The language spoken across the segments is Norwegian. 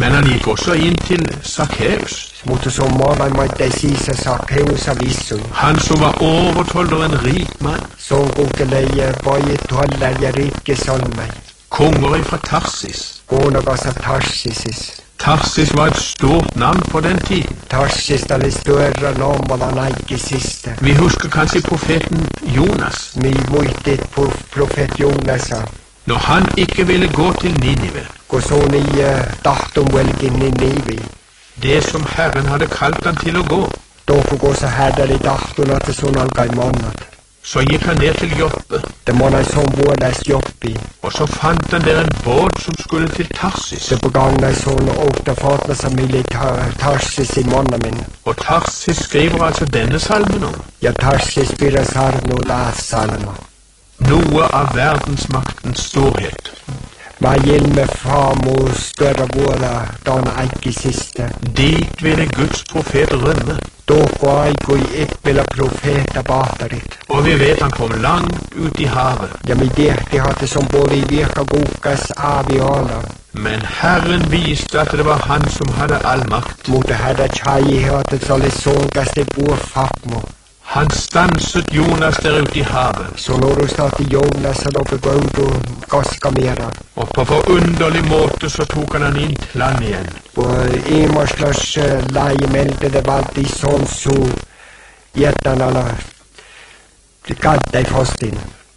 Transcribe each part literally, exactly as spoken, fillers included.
Men han gikk også inn til Sakkeus. Mutta som maailman maittain siisa Sakkeusa vissui. Han som var overtoller, en rik mann. Som kunkeleie pojit toller ja rikki solmai. Konger fra Tarsis. Kuunokasa Tarsisis. Tarsis var et stort navn på den tiden. Tarsis oli større nomala naikisista. Vi husker kanskje profeten Jonas. Mi muistit profet Jonasa. Når han ikke ville gå til Ninive. Kun sun ei tahtum velkin Ninivi. Det som Herren hadde kalt han til å gå. Toukokuussa härdäli tahtun, että sun alkai monnat. Så gikk han ned til Joppe. Det monnai sun vuodas Joppi. Og så fant han der en båt som skulle til Tarsis. Det begagnai sun åkta fatnasa mili Tarsis i monnamin. Og Tarsis skriver altså denne salmen om. Ja Tarsis pira sarnu laas salma. Noe av verdensmaktens storhet. Mä ilme faamu større vuoda dana aikisista. Dit ville Guds profet rømme. Tuokko aikui ippillä profeetta pahtarit. Og vi vet han kom langt ut i havet. Ja mi tiehti hatte som boli viekka kuukkas aaviala. Men Herren viste at det var han som hadde all makt. Mutta hädä chai hatte se oli sunkasti puofakmo. Han stanset Jonas der ute i havet. Sun urustati Jonas oppe gaudu kaskamera. Og på forunderlig måte så tok han han inn til land igjen. På imaslas laimelte det valti sonsu jättan alla kattei fastin.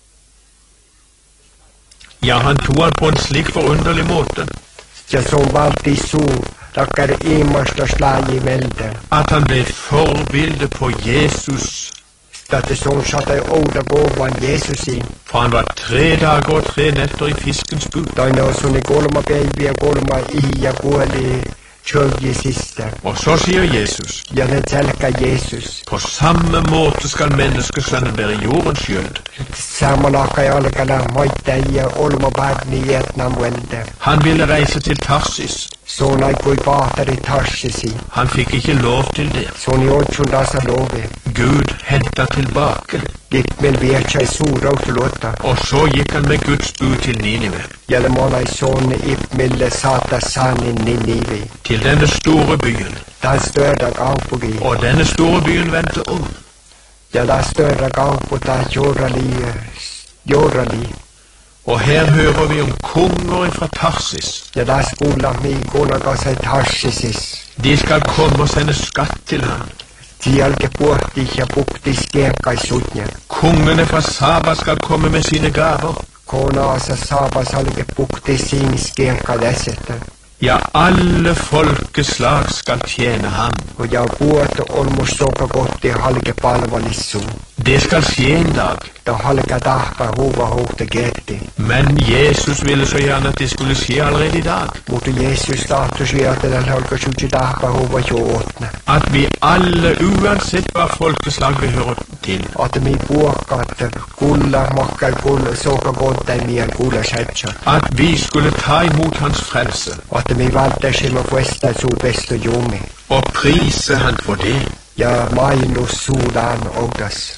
Ja, han tog han på en slik forunderlig måte. Ja, som valti su takkar imaslas laimelte. At han ble forbilde på Jesus. Dette som satt ei ouda gåvan Jesusi. For han var tre dager og tre netter i fiskens bud. Toinen on sunni kolma päiviä, kolma i ja kuoli kjölgi sista. Og så sier Jesus. Ja ne tälkä Jesus. På samme måte skal menneskesønnen være jordens skyld. Samalla ei alkana moittaa ja olma barni Vietnam velde. Han ville reise til Tarsis. Sun aikui pahtari Tarsisi. Han fikk ikke lov til det. Sun jotsun tasa love. Gud hentet tilbake. Gikk med vietsa i suurauteluotta. Og så gikk han med Guds bud til Ninive. Ja monai sun ipmille saata sanin Ninivi. Til denne store byen. Den større kaupunki. Og denne store byen vendte om. Ja den større kaupunta jorali, jorali. Og her hører vi om konger fra Tarsis. Ja der skulle mi kuningas i Tarsisis. De skal komme og sende skatt til ham. Sieltä puhti ja pukti stiekkaisutnia. Kongene fra Saba skal komme med sine gaver. Konaasa Saba salke pukti sin stiekkaläsetä. Ja, alle folkeslag skal tjene ham. Og ja puhut olmus soka kohti halke palvelissuun. Det skal skje en dag. Da halka tahpa huva huhta getti. Men Jesus ville så gjerne at det skulle skje allerede i dag. Mutta Jesus tahto sieltä halka suutsi tahpa huva juotna. At vi alle, uansett hva folkeslag vi hører til. At mi puhkaat kulla makkar kulla soka kohta miel kulla sätsä. At vi skulle ta imot hans frelse. At mi valtaisimme puesta suu pesto jumi. Og prise han for det. Ja mainus suudan oudas.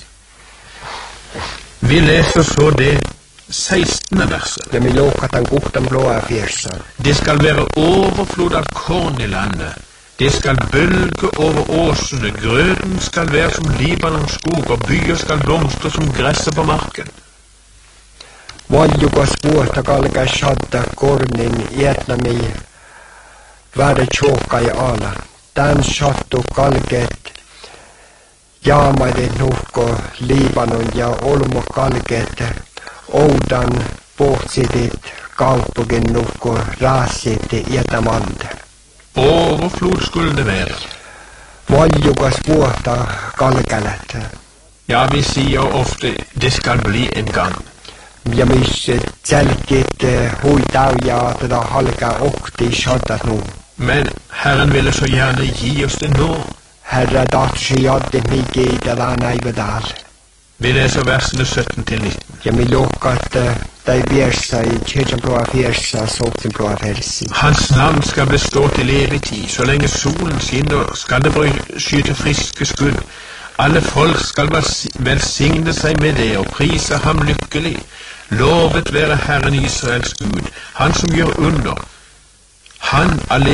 Vi leser så det sekstende verset. Ja mi loukatan kuhtan blåa fiersa. Det skal være overflod av korn i landet. Det skal bølge over åsene. Grøden skal være som Libanons skog, og byer skal blomstre som gresset på marken. Valjukas vuotta kalkai shadda kornin Vietnami väärä tjokkai ala. Tän sattu kalkeet jaamaiden nuhko Libanon ja olmo kalkeet oudan pohtsitit kaupunkin nuhko raasit Vietnamante. Overflod skulle det være. Valjukas vuotta kalkelet. Ja, vi sier ofte det skal bli en gang. Ja mis tälkit huitauja tätä halka okti shaddat nu. Men Herren ville så gjerne gi oss det nå. Herra datsi jadde miki i tätä näivedal. Vi leser versene sytten til nitten. Ja mi lukat tai viersa i tjejan blåa fiersa sokten blåa versi. Hans navn skal bestå til evig tid. Så lenge solen skinner skal det skyte friske skudd. Alle folk skal velsigne seg med det og prise ham lykkelig. Lovet være Herren Israels Gud, han som gjør under. Han alene